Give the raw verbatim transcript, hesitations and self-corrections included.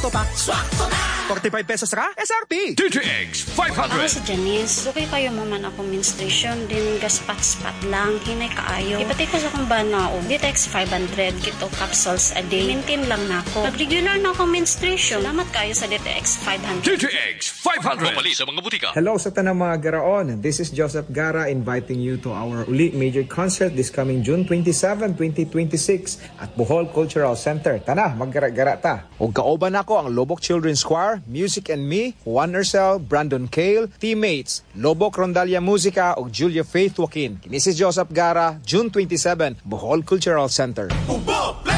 pa. Swakto na! forty-five pesos ra? S R P! D T X five Ako hundred. si Janice. Okay kayo maman ako menstruation. Din gaspat-spat lang. Hinay kaayo. Ipati ko sa kong bana o. D T X five hundred. Kito capsules a day. Maintain lang na ako. Pag regular na ako menstruation. Salamat kayo sa D T X five hundred. D T X five hundred. Mapali sa mga butika. Hello sa tanang mga garaon. This is Joseph Gara inviting you to our uli major concert this coming June twenty-seventh, twenty twenty-six at Bohol Cultural Center. Tana, maggara-gara ta. Og kaoban ako ang Lobok Children's Choir, Music and Me, Juan Urcel, Brandon Cale, teammates, Lobok Rondalia Musica og Julia Faith Joaquin. Kini si Joseph Gara, June twenty-seventh, Bohol Cultural Center. Ubo,